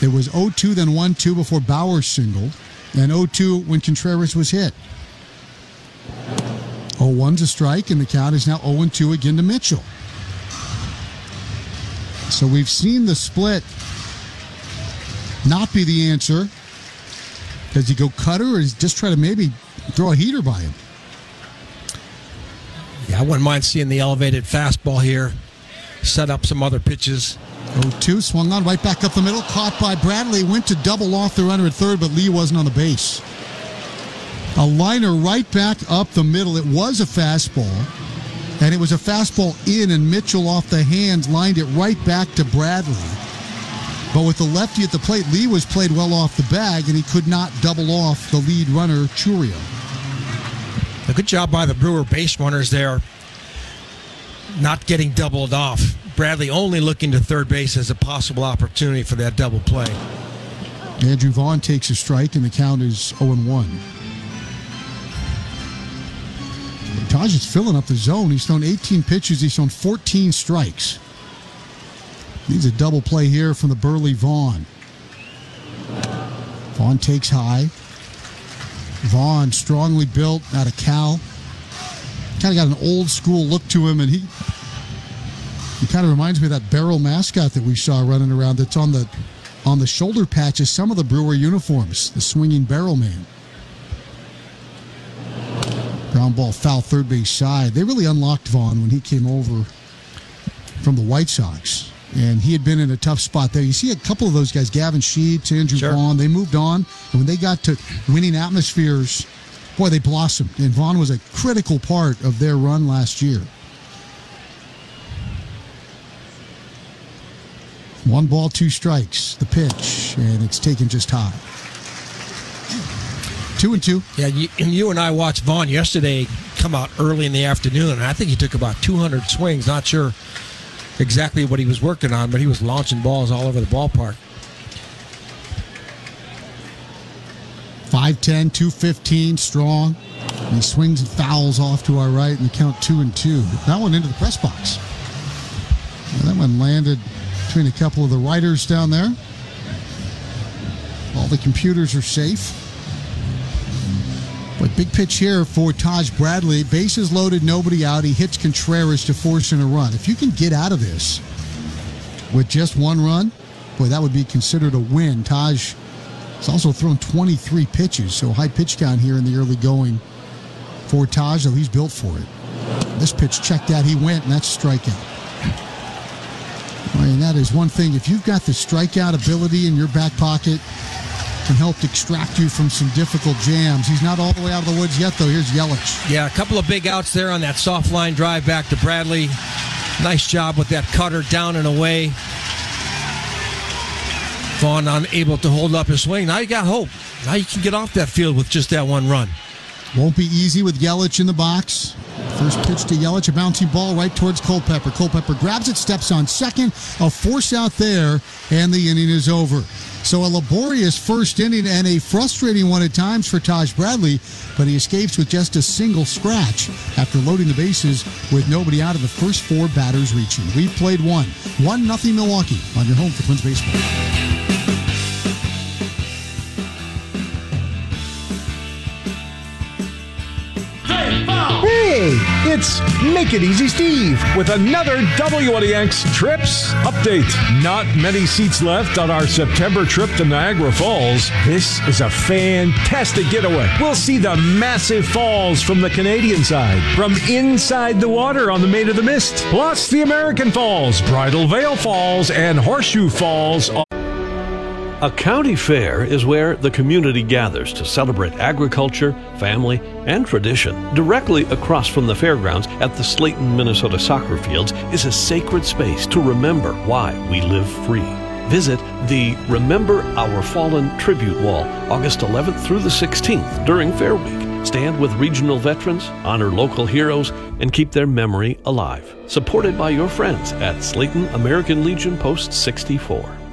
It was 0-2, then 1-2 before Bauer singled, and 0-2 when Contreras was hit. 0-1's a strike, and the count is now 0-2 again to Mitchell. So we've seen the split not be the answer. Does he go cutter, or just try to maybe throw a heater by him? Yeah, I wouldn't mind seeing the elevated fastball here. Set up some other pitches. 0-2, swung on right back up the middle. Caught by Bradley. Went to double off the runner at third, but Lee wasn't on the base. A liner right back up the middle. It was a fastball. And it was a fastball in, and Mitchell off the hands lined it right back to Bradley. But with the lefty at the plate, Lee was played well off the bag, and he could not double off the lead runner, Churio. A good job by the Brewer base runners there, not getting doubled off. Bradley only looking to third base as a possible opportunity for that double play. Andrew Vaughn takes a strike, and the count is 0-1. Taj is filling up the zone. He's thrown 18 pitches. He's thrown 14 strikes. Needs a double play here from the burly Vaughn. Vaughn takes high. Vaughn, strongly built out of Cal. Kind of got an old school look to him, and he kind of reminds me of that Barrel mascot that we saw running around that's on the shoulder patches, some of the Brewer uniforms, the swinging Barrel man. Ground ball foul third base side. They really unlocked Vaughn when he came over from the White Sox. And he had been in a tough spot there. You see a couple of those guys, Gavin Sheets, Andrew Vaughn, they moved on. And when they got to winning atmospheres, boy, they blossomed. And Vaughn was a critical part of their run last year. 1 ball, 2 strikes. The pitch, and it's taken just high. 2-2. Yeah, you and I watched Vaughn yesterday come out early in the afternoon, and I think he took about 200 swings. Not sure exactly what he was working on, but he was launching balls all over the ballpark. 5'10", 215, strong. And he swings and fouls off to our right, and the count 2-2. That one into the press box. And that one landed between a couple of the writers down there. All the computers are safe. But big pitch here for Taj Bradley. Bases loaded, nobody out. He hits Contreras to force in a run. If you can get out of this with just 1 run, boy, that would be considered a win. Taj has also thrown 23 pitches, so high pitch count here in the early going for Taj, though he's built for it. This pitch checked out, he went, and that's a strikeout. I mean, that is one thing. If you've got the strikeout ability in your back pocket, can help extract you from some difficult jams. He's not all the way out of the woods yet, though. Here's Yelich. Yeah, a couple of big outs there on that soft line drive back to Bradley. Nice job with that cutter down and away. Vaughn unable to hold up his swing. Now you got hope. Now you can get off that field with just that 1 run. Won't be easy with Yelich in the box. First pitch to Yelich, a bouncing ball right towards Culpepper. Culpepper grabs it, steps on second. A force out there, and the inning is over. So a laborious first inning and a frustrating one at times for Taj Bradley, but he escapes with just a single scratch after loading the bases with nobody out of the first 4 batters reaching. We've played 1-0 Milwaukee on your home for Twins baseball. Hey, it's Make It Easy Steve with another WNEX Trips update. Not many seats left on our September trip to Niagara Falls. This is a fantastic getaway. We'll see the massive falls from the Canadian side, from inside the water on the Maid of the Mist, plus the American Falls, Bridal Veil Falls, and Horseshoe Falls. A county fair is where the community gathers to celebrate agriculture, family, and tradition. Directly across from the fairgrounds at the Slayton, Minnesota soccer fields is a sacred space to remember why we live free. Visit the Remember Our Fallen Tribute Wall August 11th through the 16th during Fair Week. Stand with regional veterans, honor local heroes, and keep their memory alive. Supported by your friends at Slayton American Legion Post 64.